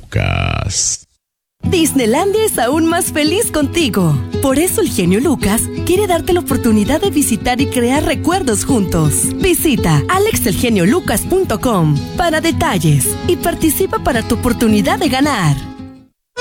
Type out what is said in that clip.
Lucas. Disneylandia es aún más feliz contigo. Por eso el genio Lucas quiere darte la oportunidad de visitar y crear recuerdos juntos. Visita alexelgeniolucas.com para detalles y participa para tu oportunidad de ganar.